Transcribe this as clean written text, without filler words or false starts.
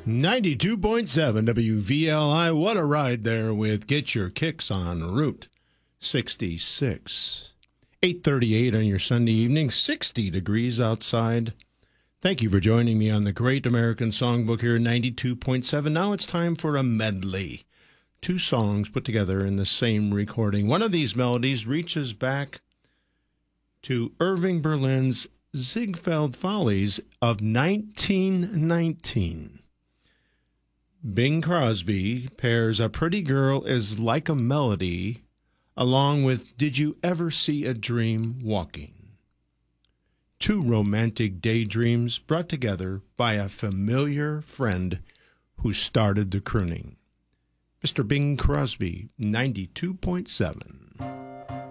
92.7 WVLI. What a ride there with Get Your Kicks on Route 66. 8:38 on your Sunday evening, 60 degrees outside. Thank you for joining me on the Great American Songbook here, 92.7. Now it's time for a medley. Two songs put together in the same recording. One of these melodies reaches back to Irving Berlin's Ziegfeld Follies of 1919. Bing Crosby pairs A Pretty Girl Is Like a Melody along with Did You Ever See a Dream Walking? Two romantic daydreams brought together by a familiar friend who started the crooning. Mr. Bing Crosby, 92.7.